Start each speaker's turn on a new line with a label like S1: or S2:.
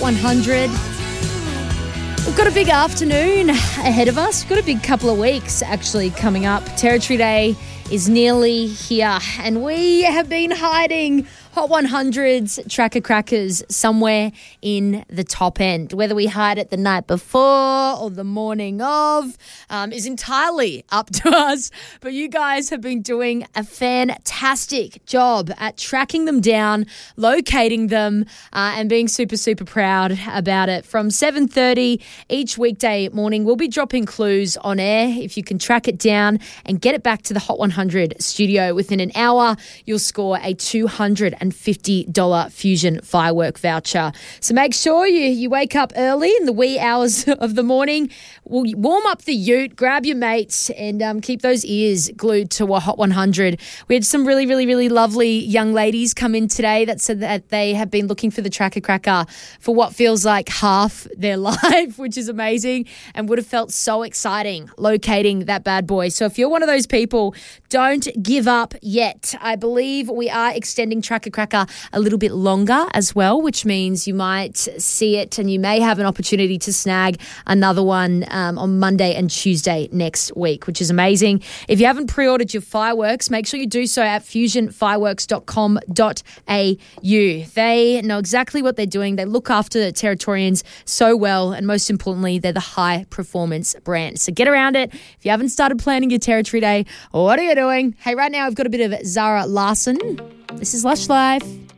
S1: Hot 100. We've got a big afternoon ahead of us. We've got a big couple of weeks actually coming up. Territory Day is nearly here, and we have been hiding Hot 100's Tracker Crackers somewhere in the top end. Whether we hide it the night before or the morning of is entirely up to us. But you guys have been doing a fantastic job at tracking them down, locating them, and being super, super proud about it. From 7:30 each weekday morning, we'll be dropping clues on air. If you can track it down and get it back to the Hot 100 studio within an hour, you'll score a $250 Fusion firework voucher. So make sure you wake up early in the wee hours of the morning. We'll warm up the ute, grab your mates, and keep those ears glued to a Hot 100. We had some really, really, really lovely young ladies come in today that said that they have been looking for the Tracker Cracker for what feels like half their life, which is amazing, and would have felt so exciting locating that bad boy. So if you're one of those people, don't give up yet. I believe we are extending Tracker Cracker a little bit longer as well, which means you might see it and you may have an opportunity to snag another one on Monday and Tuesday next week, which is amazing. If you haven't pre-ordered your fireworks, make sure you do so at fusionfireworks.com.au. They know exactly what they're doing. They look after the Territorians so well, and most importantly, they're the high performance brand. So get around it. If you haven't started planning your Territory Day, what are you doing? Hey, right now I've got a bit of Zara Larsson. This is Lush Life.